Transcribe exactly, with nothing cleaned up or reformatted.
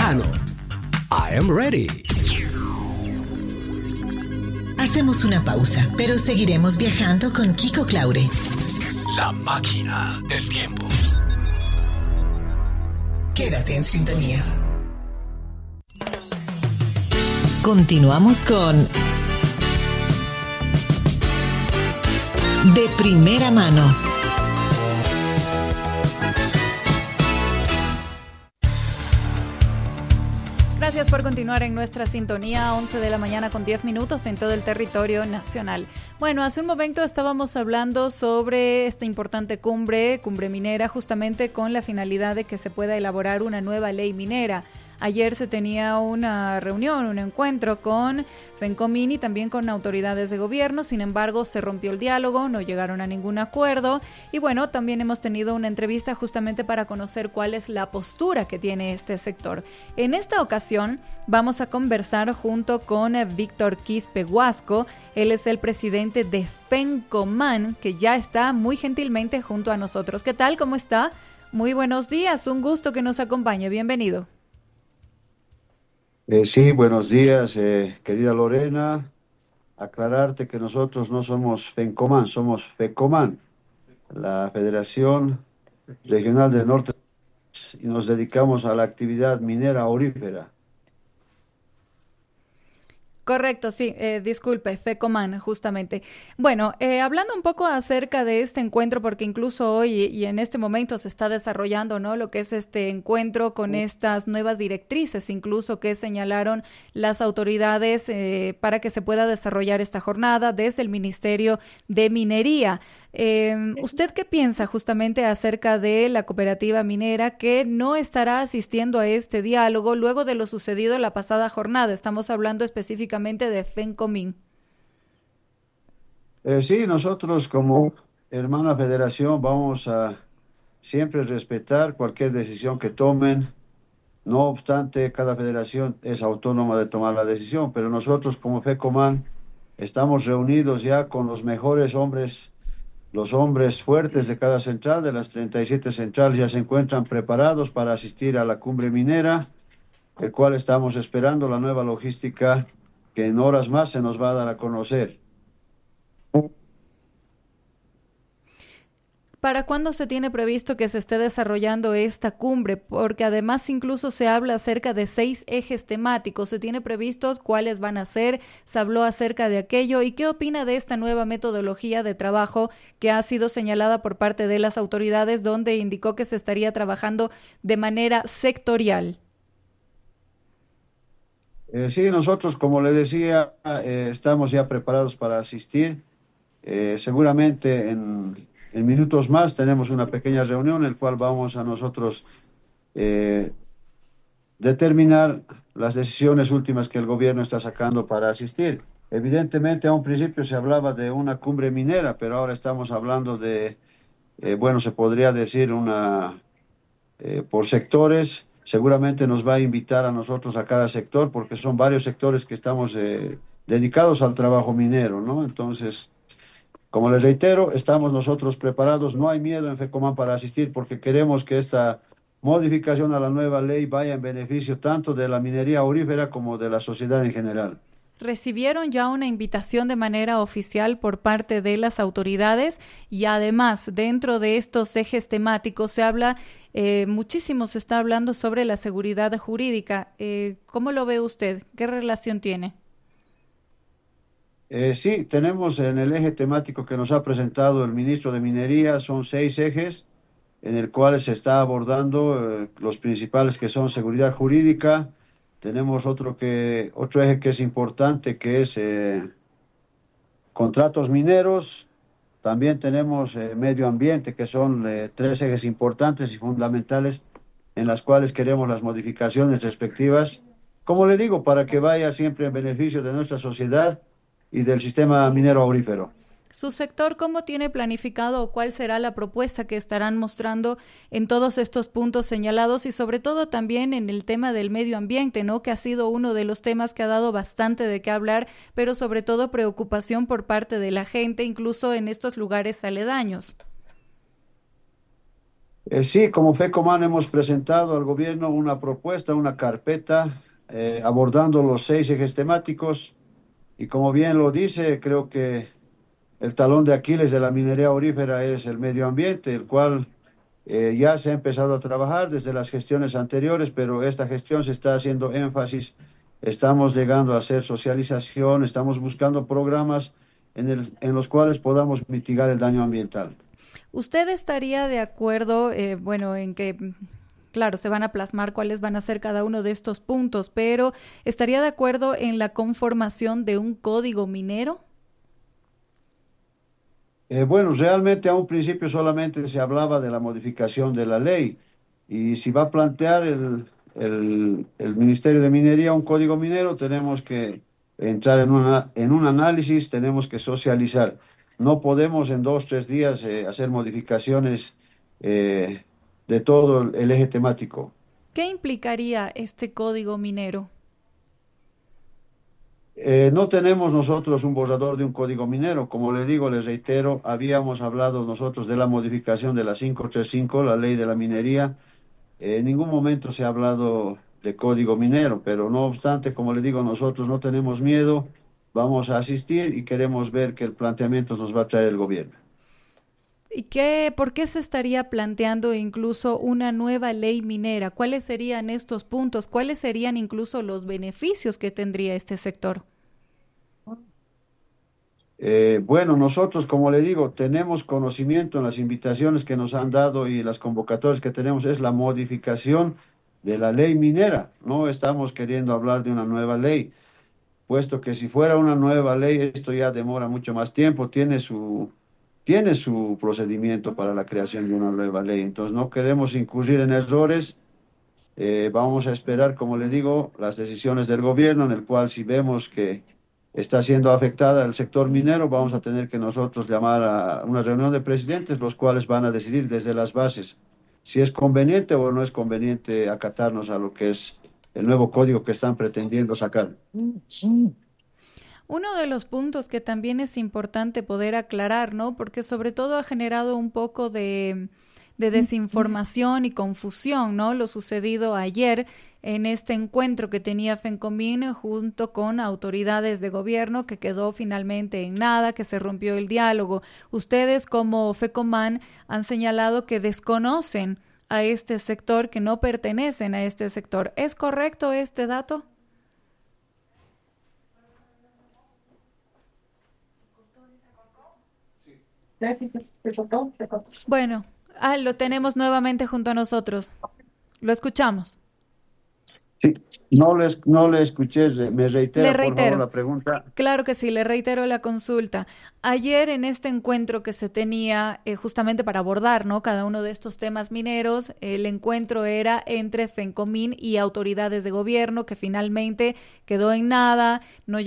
lejano. I am ready. Hacemos una pausa, pero seguiremos viajando con Kiko Claure. La máquina del tiempo. Quédate en sintonía. Continuamos con De Primera Mano. Gracias por continuar en nuestra sintonía, once de la mañana con diez minutos en todo el territorio nacional. Bueno, hace un momento estábamos hablando sobre esta importante cumbre, cumbre minera, justamente con la finalidad de que se pueda elaborar una nueva ley minera. Ayer se tenía una reunión, un encuentro con FENCOMIN y también con autoridades de gobierno. Sin embargo, se rompió el diálogo, no llegaron a ningún acuerdo. Y bueno, también hemos tenido una entrevista justamente para conocer cuál es la postura que tiene este sector. En esta ocasión vamos a conversar junto con Víctor Quispe Huasco. Él es el presidente de FENCOMAN, que ya está muy gentilmente junto a nosotros. ¿Qué tal? ¿Cómo está? Muy buenos días, un gusto que nos acompañe. Bienvenido. Eh, sí, buenos días, eh, querida Lorena. Aclararte que nosotros no somos FENCOMAN, somos FECOMAN, la Federación Regional del Norte, y nos dedicamos a la actividad minera aurífera. Correcto, sí, eh, disculpe, FECOMAN, justamente. Bueno, eh, hablando un poco acerca de este encuentro, porque incluso hoy y en este momento se está desarrollando, ¿no?, lo que es este encuentro con estas nuevas directrices, incluso que señalaron las autoridades eh, para que se pueda desarrollar esta jornada desde el Ministerio de Minería. Eh, ¿Usted qué piensa justamente acerca de la cooperativa minera que no estará asistiendo a este diálogo luego de lo sucedido la pasada jornada? Estamos hablando específicamente de FENCOMIN. Eh, sí, nosotros como hermana federación vamos a siempre respetar cualquier decisión que tomen. No obstante, cada federación es autónoma de tomar la decisión, pero nosotros como FECOMAN estamos reunidos ya con los mejores hombres, los hombres fuertes de cada central, de las treinta y siete centrales, ya se encuentran preparados para asistir a la cumbre minera, el cual estamos esperando la nueva logística que en horas más se nos va a dar a conocer. ¿Para cuándo se tiene previsto que se esté desarrollando esta cumbre? Porque además incluso se habla acerca de seis ejes temáticos. ¿Se tiene previstos cuáles van a ser? ¿Se habló acerca de aquello? ¿Y qué opina de esta nueva metodología de trabajo que ha sido señalada por parte de las autoridades, donde indicó que se estaría trabajando de manera sectorial? Eh, sí, nosotros, como le decía, eh, estamos ya preparados para asistir. Eh, seguramente en... En minutos más tenemos una pequeña reunión en la cual vamos a nosotros eh, determinar las decisiones últimas que el gobierno está sacando para asistir. Evidentemente, a un principio se hablaba de una cumbre minera, pero ahora estamos hablando de, eh, bueno, se podría decir una eh, por sectores. Seguramente nos va a invitar a nosotros a cada sector, porque son varios sectores que estamos eh, dedicados al trabajo minero, ¿no? Entonces, como les reitero, estamos nosotros preparados, no hay miedo en FECOMAN para asistir porque queremos que esta modificación a la nueva ley vaya en beneficio tanto de la minería aurífera como de la sociedad en general. ¿Recibieron ya una invitación de manera oficial por parte de las autoridades? Y además, dentro de estos ejes temáticos se habla, eh, muchísimo se está hablando sobre la seguridad jurídica. Eh, ¿Cómo lo ve usted? ¿Qué relación tiene? Eh, sí, tenemos en el eje temático que nos ha presentado el ministro de Minería, son seis ejes en el cual se está abordando eh, los principales que son seguridad jurídica. Tenemos otro, que, otro eje que es importante, que es eh, contratos mineros. También tenemos eh, medio ambiente, que son eh, tres ejes importantes y fundamentales en las cuales queremos las modificaciones respectivas. Como le digo, para que vaya siempre en beneficio de nuestra sociedad y del sistema minero aurífero. ¿Su sector cómo tiene planificado o cuál será la propuesta que estarán mostrando en todos estos puntos señalados y sobre todo también en el tema del medio ambiente, ¿no?, que ha sido uno de los temas que ha dado bastante de qué hablar, pero sobre todo preocupación por parte de la gente, incluso en estos lugares aledaños? Eh, sí, como FECOMAN hemos presentado al gobierno una propuesta, una carpeta eh, abordando los seis ejes temáticos y como bien lo dice, creo que el talón de Aquiles de la minería aurífera es el medio ambiente, el cual eh, ya se ha empezado a trabajar desde las gestiones anteriores, pero esta gestión se está haciendo énfasis, estamos llegando a hacer socialización, estamos buscando programas en el- en los cuales podamos mitigar el daño ambiental. ¿Usted estaría de acuerdo, eh, bueno, en que, mm, claro, se van a plasmar cuáles van a ser cada uno de estos puntos, pero estaría de acuerdo en la conformación de un código minero? Eh, bueno, realmente a un principio solamente se hablaba de la modificación de la ley y si va a plantear el, el- el Ministerio de Minería un código minero, tenemos que entrar en una, en un análisis, tenemos que socializar. No podemos en dos, tres días eh, hacer modificaciones eh, de todo el el eje temático. ¿Qué implicaría este código minero? Eh, no tenemos nosotros un borrador de un código minero. Como le digo, les reitero, habíamos hablado nosotros de la modificación de la quinientos treinta y cinco, la ley de la minería. Eh, en ningún momento se ha hablado de código minero, pero no obstante, como le digo, nosotros no tenemos miedo, vamos a asistir y queremos ver qué planteamientos nos va a traer el gobierno. ¿Y qué, por qué se estaría planteando incluso una nueva ley minera? ¿Cuáles serían estos puntos? ¿Cuáles serían incluso los beneficios que tendría este sector? Eh, bueno, nosotros, como le digo, tenemos conocimiento en las invitaciones que nos han dado y las convocatorias que tenemos, es la modificación de la ley minera. No estamos queriendo hablar de una nueva ley, puesto que si fuera una nueva ley, esto ya demora mucho más tiempo, tiene su, tiene su procedimiento para la creación de una nueva ley. Entonces, no queremos incurrir en errores. Eh, vamos a esperar, como le digo, las decisiones del gobierno, en el cual si vemos que está siendo afectada el sector minero, vamos a tener que nosotros llamar a una reunión de presidentes, los cuales van a decidir desde las bases si es conveniente o no es conveniente acatarnos a lo que es el nuevo código que están pretendiendo sacar. Uno de los puntos que también es importante poder aclarar, ¿no? Porque sobre todo ha generado un poco de, de desinformación y confusión, ¿no? Lo sucedido ayer en este encuentro que tenía FENCOMIN junto con autoridades de gobierno, que quedó finalmente en nada, que se rompió el diálogo. Ustedes como FECOMAN han señalado que desconocen a este sector, que no pertenecen a este sector. ¿Es correcto este dato? Bueno, ah, lo tenemos nuevamente junto a nosotros. Lo escuchamos. Sí, no les, no le escuché, re- me reitera Le por favor reitero. la pregunta. Claro que sí, le reitero la consulta. Ayer en este encuentro que se tenía eh, justamente para abordar, ¿no?, cada uno de estos temas mineros, el encuentro era entre FENCOMIN y autoridades de gobierno, que finalmente quedó en nada, no